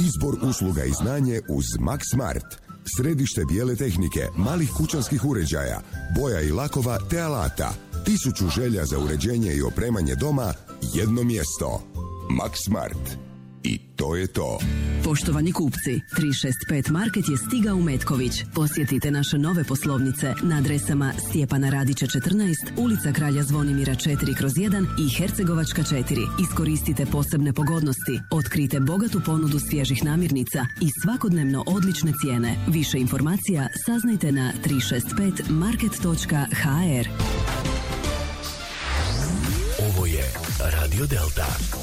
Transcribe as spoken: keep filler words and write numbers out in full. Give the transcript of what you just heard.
Izbor usluga i znanje uz Max Smart. Središte bijele tehnike, malih kućanskih uređaja, boja i lakova te alata. Tisuću želja za uređenje i opremanje doma, jedno mjesto. Max Smart. I to je to. Poštovani kupci, tri šest pet Market je stigao u Metković. Posjetite naše nove poslovnice na adresama Stjepana Radića četrnaest, ulica Kralja Zvonimira četiri kroz jedan i Hercegovačka četiri. Iskoristite posebne pogodnosti, otkrite bogatu ponudu svježih namirnica i svakodnevno odlične cijene. Više informacija saznajte na tri šest pet market točka ha er. Ovo je Radio Delta.